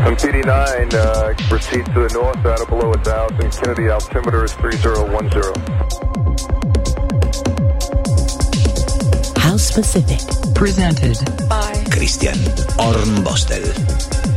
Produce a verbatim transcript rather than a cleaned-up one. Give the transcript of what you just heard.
On P D nine, uh, proceed to the north, out of below one thousand. Kennedy altimeter is three zero one zero. House Pacific. Presented by Christian Ornbostel.